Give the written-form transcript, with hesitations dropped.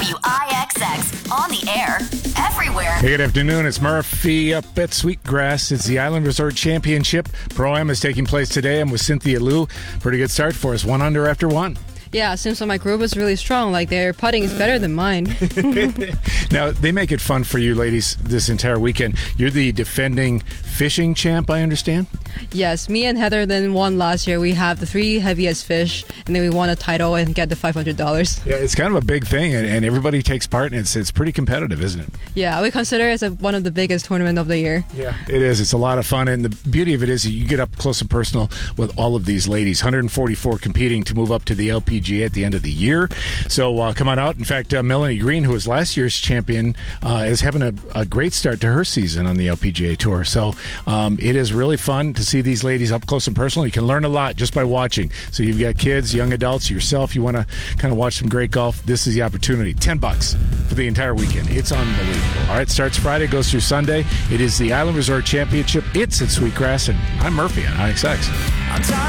WIXX. On the air. Everywhere. Hey, good afternoon. It's Murphy up at Sweetgrass. It's the Island Resort Championship. Pro-Am is taking place today. I'm with Cynthia Liu. Pretty good start for us. 1 under after 1. Yeah, it seems like my group is really strong. Like, their putting is better than mine. Now, they make it fun for you ladies this entire weekend. You're the defending fishing champ, I understand? Yes, me and Heather then won last year. We have the 3 heaviest fish, and then we won a title and get the $500. Yeah, it's kind of a big thing, and everybody takes part, and it's pretty competitive, isn't it? Yeah, we consider it as one of the biggest tournaments of the year. Yeah, it is. It's a lot of fun, and the beauty of it is you get up close and personal with all of these ladies. 144 competing to move up to the LPGA at the end of the year. So come on out. In fact, Melanie Green, who was last year's champion, is having a great start to her season on the LPGA Tour. So it is really fun to see these ladies up close and personal. You can learn a lot just by watching. So you've got kids, young adults, yourself. You want to kind of watch some great golf. This is the opportunity. $10 for the entire weekend. It's unbelievable. All right, starts Friday, goes through Sunday. It is the Island Resort Championship. It's at Sweetgrass, and I'm Murphy on IXX.